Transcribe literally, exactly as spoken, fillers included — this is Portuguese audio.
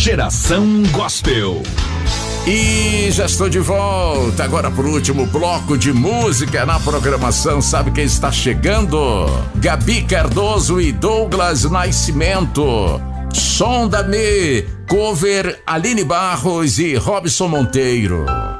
Geração Gospel. E já estou de volta agora pro último bloco de música na programação. Sabe quem está chegando? Gabi Cardoso e Douglas Nascimento. Sonda-me, cover Aline Barros e Robson Monteiro.